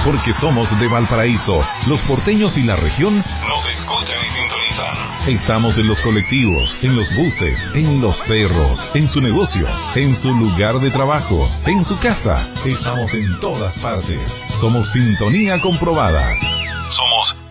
porque somos de Valparaíso. Los porteños y la región nos escuchan y sintonizan. Estamos en los colectivos, en los buses, en los cerros, en su negocio, en su lugar de trabajo, en su casa. Estamos en todas partes. Somos sintonía comprobada. Somos